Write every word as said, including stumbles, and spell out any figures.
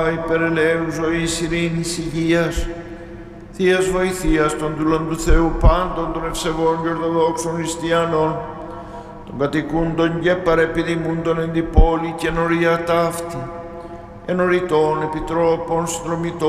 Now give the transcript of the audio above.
Υπερελαίου ζωής, ειρήνης, υγείας, θείας βοηθείας των δούλων του Θεού πάντων των ευσεβών και ορθοδόξων χριστιανών, των κατοικούντων και παρεπιδημούντων εν την πόλη και νορία ταύτη, ενωρητών, επιτρόπων, συνδρομητών,